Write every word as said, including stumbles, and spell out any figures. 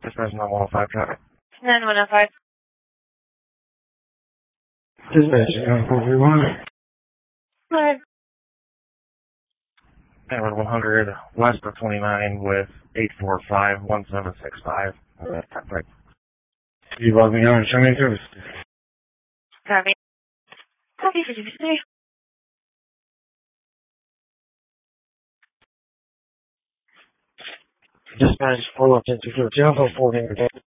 Dispatch nine one five traffic. nine one five. Dispatch nine four three one. Hi. Tower one hundred, west of twenty-nine with eight four five one seven six five. Right. You log me on, show me service. Copy. Copy for Tuesday. Dispatch four one two two four four